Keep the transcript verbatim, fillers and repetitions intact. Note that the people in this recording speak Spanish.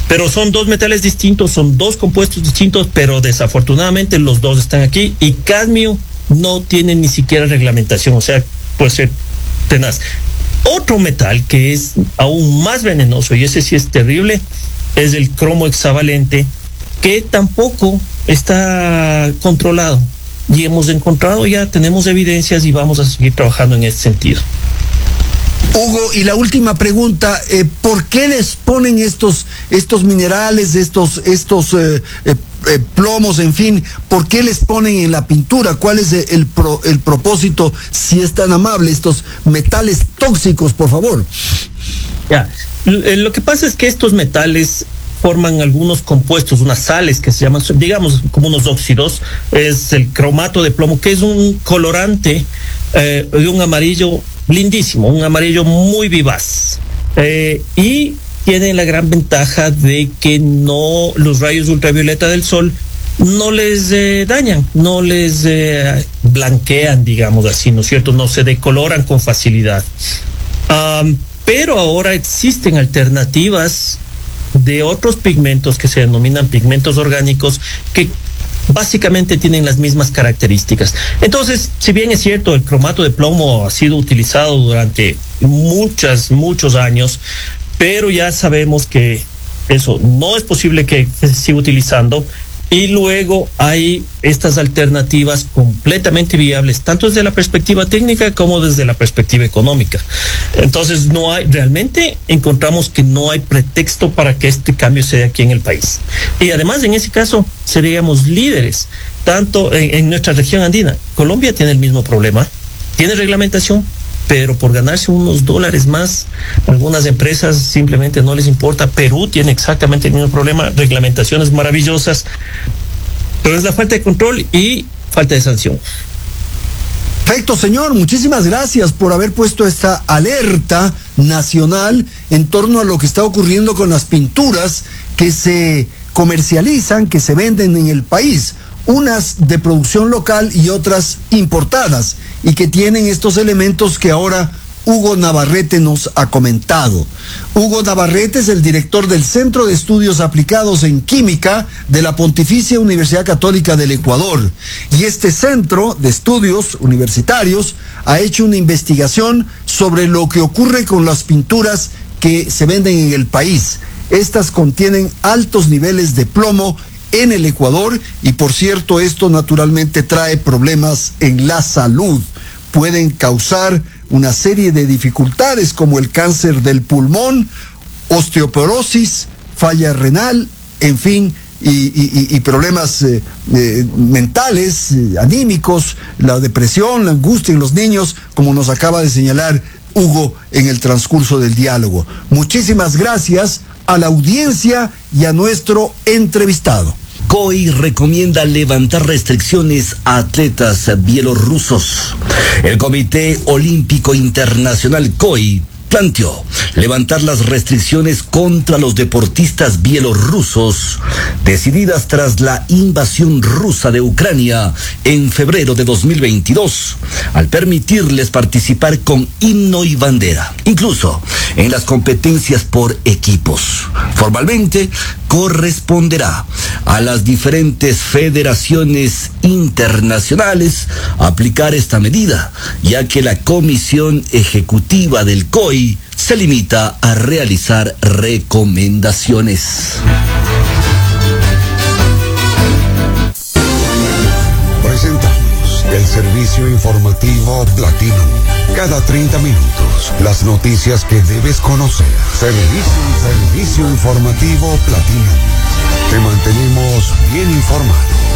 Pero son dos metales distintos, son dos compuestos distintos, pero desafortunadamente los dos están aquí, y cadmio no tiene ni siquiera reglamentación, o sea, puede ser tenaz. Otro metal que es aún más venenoso, y ese sí es terrible, es el cromo hexavalente, que tampoco está controlado. Y hemos encontrado, ya tenemos evidencias y vamos a seguir trabajando en ese sentido. Hugo, y la última pregunta, eh, ¿por qué les ponen estos estos minerales, estos estos eh, eh, eh, plomos, en fin, por qué les ponen en la pintura? ¿Cuál es el, pro, el propósito, si es tan amable, estos metales tóxicos, por favor? Ya, lo que pasa es que estos metales forman algunos compuestos, unas sales que se llaman, digamos, como unos óxidos. Es el cromato de plomo, que es un colorante eh, de un amarillo lindísimo, un amarillo muy vivaz, eh, y tiene la gran ventaja de que no, los rayos ultravioleta del sol no les eh, dañan, no les eh, blanquean, digamos así, ¿no es cierto? No se decoloran con facilidad. Um, pero ahora existen alternativas de otros pigmentos que se denominan pigmentos orgánicos, que básicamente tienen las mismas características. Entonces, si bien es cierto, el cromato de plomo ha sido utilizado durante muchas, muchos años, pero ya sabemos que eso no es posible que se siga utilizando, y luego hay estas alternativas completamente viables, tanto desde la perspectiva técnica como desde la perspectiva económica. Entonces, no hay, realmente encontramos que no hay pretexto para que este cambio se dé aquí en el país. Y además, en ese caso, seríamos líderes, tanto en, en nuestra región andina. Colombia tiene el mismo problema, tiene reglamentación, pero por ganarse unos dólares más, algunas empresas simplemente no les importa. Perú tiene exactamente el mismo problema, reglamentaciones maravillosas, pero es la falta de control y falta de sanción. Perfecto, señor, muchísimas gracias por haber puesto esta alerta nacional en torno a lo que está ocurriendo con las pinturas que se comercializan, que se venden en el país, unas de producción local y otras importadas, y que tienen estos elementos que ahora Hugo Navarrete nos ha comentado. Hugo Navarrete es el director del Centro de Estudios Aplicados en Química de la Pontificia Universidad Católica del Ecuador. Y este centro de estudios universitarios ha hecho una investigación sobre lo que ocurre con las pinturas que se venden en el país. Estas contienen altos niveles de plomo en el Ecuador, y por cierto, esto naturalmente trae problemas en la salud. Pueden causar una serie de dificultades como el cáncer del pulmón, osteoporosis, falla renal, en fin, y, y, y problemas eh, eh, mentales, eh, anímicos, la depresión, la angustia en los niños, como nos acaba de señalar Hugo en el transcurso del diálogo. Muchísimas gracias a la audiencia y a nuestro entrevistado. C O I recomienda levantar restricciones a atletas bielorrusos. El Comité Olímpico Internacional C O I planteó levantar las restricciones contra los deportistas bielorrusos, decididas tras la invasión rusa de Ucrania en febrero de dos mil veintidós, al permitirles participar con himno y bandera, incluso en las competencias por equipos. Formalmente corresponderá a las diferentes federaciones internacionales aplicar esta medida, ya que la Comisión Ejecutiva del C O I se limita a realizar recomendaciones. Presentamos el servicio informativo Platinum. Cada treinta minutos, las noticias que debes conocer. Servicio, servicio informativo Platinum. Te mantenemos bien informado.